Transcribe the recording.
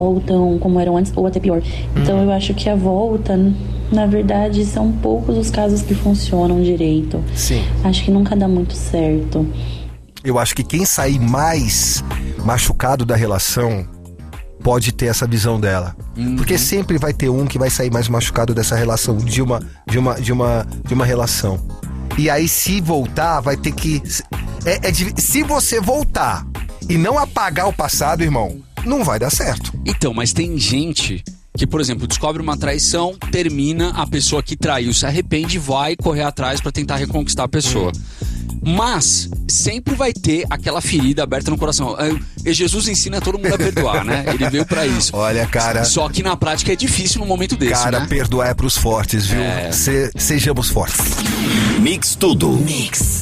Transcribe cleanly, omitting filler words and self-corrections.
voltam como eram antes ou até pior. Então eu acho que a volta, na verdade, são poucos os casos que funcionam direito. Sim. Acho que nunca dá muito certo. Eu acho que quem sair mais machucado da relação pode ter essa visão dela. Porque sempre vai ter um que vai sair mais machucado dessa relação, de uma relação. E aí, se voltar, vai ter que... se você voltar e não apagar o passado, irmão, não vai dar certo. Então, mas tem gente que, por exemplo, descobre uma traição, termina, a pessoa que traiu se arrepende e vai correr atrás pra tentar reconquistar a pessoa. Mas sempre vai ter aquela ferida aberta no coração. E Jesus ensina todo mundo a perdoar, né? Ele veio pra isso. Olha, cara... Só que na prática é difícil num momento desse, cara, né? perdoar é pros fortes, viu? Sejamos fortes. Mix Tudo. Mix.